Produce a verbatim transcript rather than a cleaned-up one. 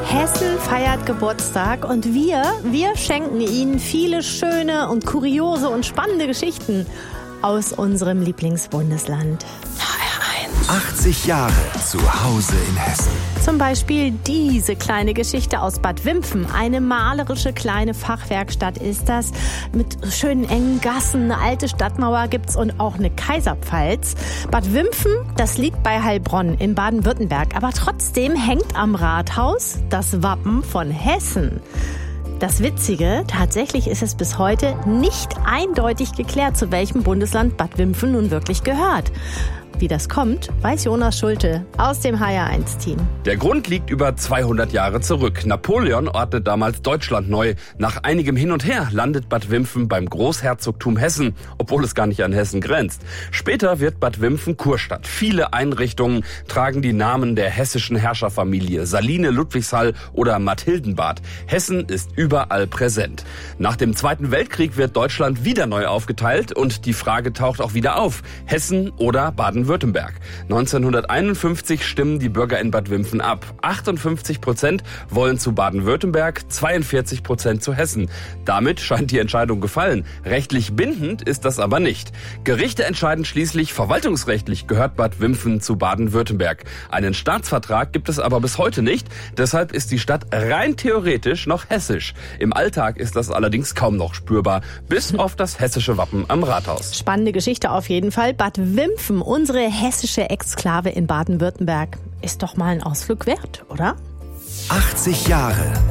Hessen feiert Geburtstag und wir, wir schenken Ihnen viele schöne und kuriose und spannende Geschichten aus unserem Lieblingsbundesland. achtzig Jahre zu Hause in Hessen. Zum Beispiel diese kleine Geschichte aus Bad Wimpfen. Eine malerische kleine Fachwerkstatt ist das. Mit schönen engen Gassen, eine alte Stadtmauer gibt's und auch eine Kaiserpfalz. Bad Wimpfen, das liegt bei Heilbronn in Baden-Württemberg. Aber trotzdem hängt am Rathaus das Wappen von Hessen. Das Witzige, tatsächlich ist es bis heute nicht eindeutig geklärt, zu welchem Bundesland Bad Wimpfen nun wirklich gehört. Wie das kommt, weiß Jonas Schulte aus dem H R eins Team. Der Grund liegt über zweihundert Jahre zurück. Napoleon ordnet damals Deutschland neu. Nach einigem Hin und Her landet Bad Wimpfen beim Großherzogtum Hessen, obwohl es gar nicht an Hessen grenzt. Später wird Bad Wimpfen Kurstadt. Viele Einrichtungen tragen die Namen der hessischen Herrscherfamilie, Saline, Ludwigshall oder Mathildenbad. Hessen ist überall präsent. Nach dem Zweiten Weltkrieg wird Deutschland wieder neu aufgeteilt und die Frage taucht auch wieder auf: Hessen oder Baden-Württemberg? neunzehnhunderteinundfünfzig stimmen die Bürger in Bad Wimpfen ab. achtundfünfzig Prozent wollen zu Baden-Württemberg, zweiundvierzig Prozent zu Hessen. Damit scheint die Entscheidung gefallen. Rechtlich bindend ist das aber nicht. Gerichte entscheiden schließlich, verwaltungsrechtlich gehört Bad Wimpfen zu Baden-Württemberg. Einen Staatsvertrag gibt es aber bis heute nicht. Deshalb ist die Stadt rein theoretisch noch hessisch. Im Alltag ist das allerdings kaum noch spürbar, bis auf das hessische Wappen am Rathaus. Spannende Geschichte auf jeden Fall. Bad Wimpfen, unsere hessische Exklave in Baden-Württemberg, ist doch mal ein Ausflug wert, oder? achtzig Jahre